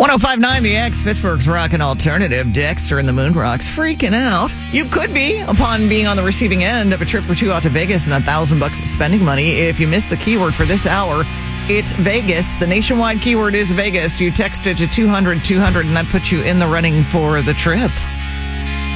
1059 The X, Pittsburgh's Rockin' Alternative. Dexter and the Moon Rocks freaking out. You could be upon being on the receiving end of a trip for two out to Vegas and $1,000 spending money. If you missed the keyword for this hour, it's Vegas. The nationwide keyword is Vegas. You text it to 200-200 and that puts you in the running for the trip.